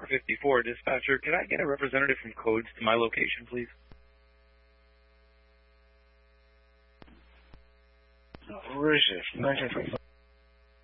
454, dispatcher. Can I get a representative from Codes to my location, please? Where is it? 1925.